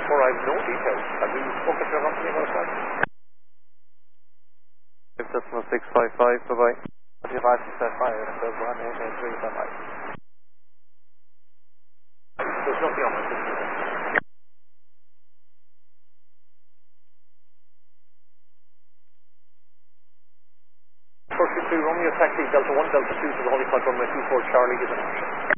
therefore I have no details. Have you spoken to your company about that? Decimal 655, bye-bye. 565, there's 1883, bye-bye. There's nothing on my system. 42 Romeo taxi Delta 1 Delta 2 to the Holy Flight runway 24 Charlie is an option.